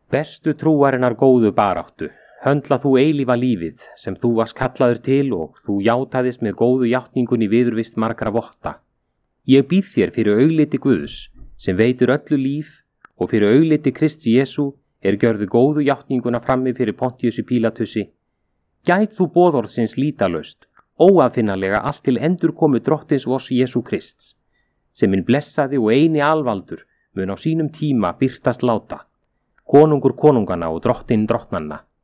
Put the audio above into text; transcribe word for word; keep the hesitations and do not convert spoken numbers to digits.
Bestu trúarinnar góðu baráttu, höndla þú eilífa lífið sem þú varst kallaður til og þú játaðist með góðu játningunni viðurvist margra votta. Ég býð þér fyrir augliti Guðs sem veitur öllu líf og fyrir augliti Krists Jesú er gjörðu góðu játninguna frammi fyrir Pontiusi Pílatusi. Gæt þú boðorðsins lítalaust, óaðfinnalega allt til endur komu drottins voss Jesú Krists, sem hinn blessaði og eini alvaldur mun á sínum tíma birtast láta, konungur konungana og drottin drottnanna.